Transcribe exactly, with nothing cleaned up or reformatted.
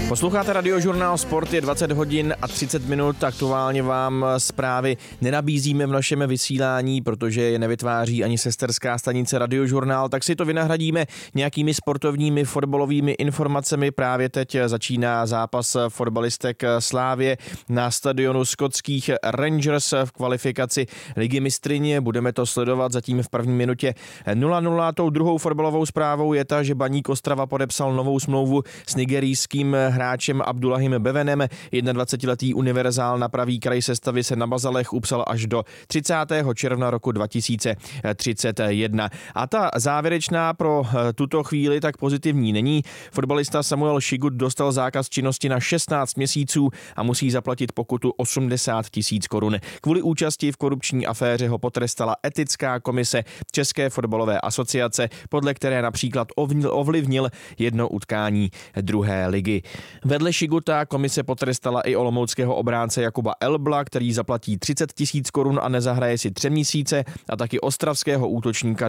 Posloucháte Radiožurnál Sport, je dvacet hodin a třicet minut, aktuálně vám zprávy nenabízíme v našem vysílání, protože je nevytváří ani sesterská stanice Radiožurnál, tak si to vynahradíme nějakými sportovními fotbalovými informacemi. Právě teď začíná zápas fotbalistek Slávie na stadionu skotských Rangers v kvalifikaci Ligy mistryň. Budeme to sledovat zatím v první minutě nula nula. Tou druhou fotbalovou zprávou je ta, že Baník Ostrava podepsal novou smlouvu s nigerijským hráčem Abdullahim Bevenem. dvacetiletý univerzál na pravý kraj sestavy se na bazalech upsal až do třicátého června roku dva tisíce třicet jedna. A ta závěrečná pro tuto chvíli tak pozitivní není. Fotbalista Samuel Šigut dostal zákaz činnosti na šestnáct měsíců a musí zaplatit pokutu osmdesát tisíc korun. Kvůli účasti v korupční aféře ho potrestala etická komise České fotbalové asociace, podle které například ovlivnil jedno utkání druhé ligy. Vedle Šiguta komise potrestala i olomouckého obránce Jakuba Elbla, který zaplatí třicet tisíc korun a nezahraje si tři měsíce, a taky ostravského útočníka